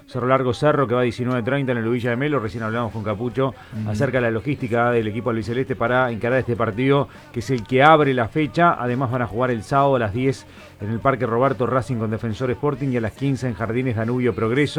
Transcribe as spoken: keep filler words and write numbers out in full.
Cerro Largo Cerro, que va a diecinueve treinta en el Villa de Melo. Recién hablamos con Capucho uh-huh. acerca de la logística del equipo albiceleste para encarar este partido, que es el que abre la fecha. Además van a jugar el sábado a las diez en el Parque Roberto Racing con Defensor Sporting y a las quince en Jardines Danubio Progreso.